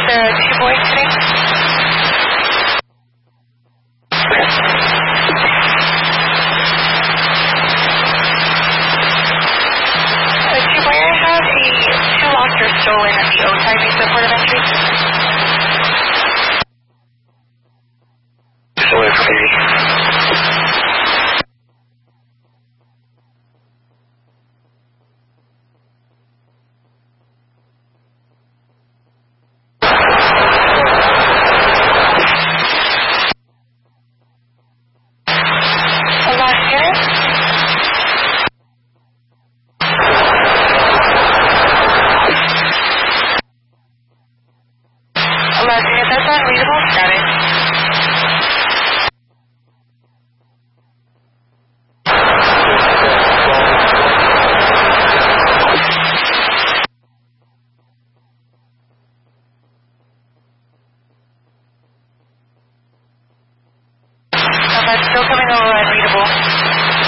the two boys today? Two boy, I have two lost or stolen at the O-Type Mesa Port of Entry. Stolen for me. That's unreadable status. That's still coming over unreadable.